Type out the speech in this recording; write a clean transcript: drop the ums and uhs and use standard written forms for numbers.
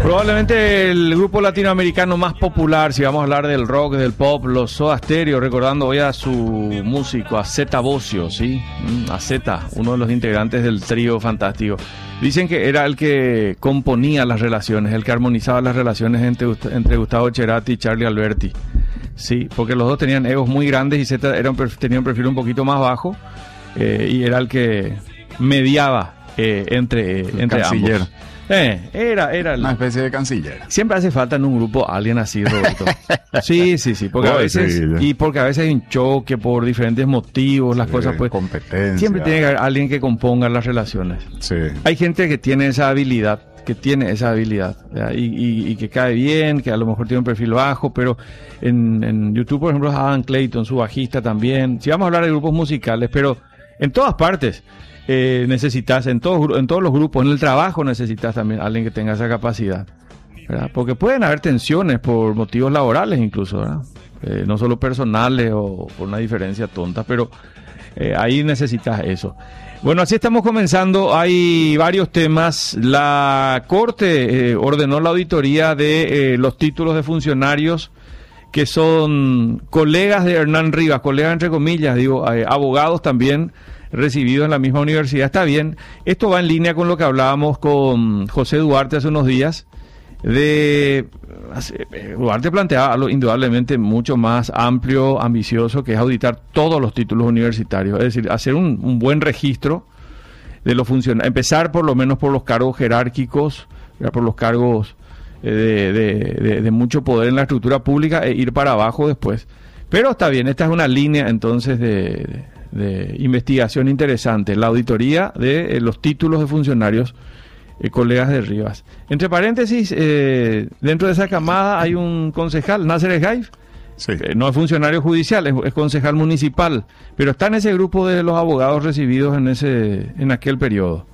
Probablemente el grupo latinoamericano más popular, si vamos a hablar del rock, del pop, los Soda Stereo, recordando hoy a su músico, a Zeta Bosio, ¿sí? A Zeta, uno de los integrantes del trío fantástico. Dicen que era el que componía las relaciones, el que armonizaba las relaciones entre Gustavo Cerati y Charlie Alberti. Sí, porque los dos tenían egos muy grandes y Zeta tenía un perfil un poquito más bajo y era el que mediaba entre ambos. Era una especie de canciller. Siempre hace falta en un grupo alguien así, Roberto. Sí, porque a veces porque a veces hay un choque por diferentes motivos, las cosas pues competencia. Siempre tiene que haber alguien que componga las relaciones. Sí. Hay gente que tiene esa habilidad, y que cae bien, que a lo mejor tiene un perfil bajo, pero en YouTube, por ejemplo, Adam Clayton, su bajista también. Si vamos a hablar de grupos musicales, pero en todas partes. Necesitas, en todos los grupos, en el trabajo necesitas también alguien que tenga esa capacidad, ¿verdad? Porque pueden haber tensiones por motivos laborales incluso, ¿verdad? No solo personales o por una diferencia tonta, pero ahí necesitas eso. Bueno, así estamos comenzando, hay varios temas. La Corte ordenó la auditoría de los títulos de funcionarios que son colegas de Hernán Rivas, colegas entre comillas, abogados también, recibido en la misma universidad. Está bien, esto va en línea con lo que hablábamos con José Duarte hace unos días. Duarte planteaba algo indudablemente mucho más amplio, ambicioso, que es auditar todos los títulos universitarios, es decir, hacer un buen registro de los funcionarios, empezar por lo menos por los cargos jerárquicos, por los cargos de mucho poder en la estructura pública e ir para abajo después. Pero está bien, esta es una línea entonces de investigación interesante, la auditoría de los títulos de funcionarios colegas de Rivas. Entre paréntesis, dentro de esa camada hay un concejal, Nasser El-Gaif, sí. No es funcionario judicial, es concejal municipal, pero está en ese grupo de los abogados recibidos en aquel periodo.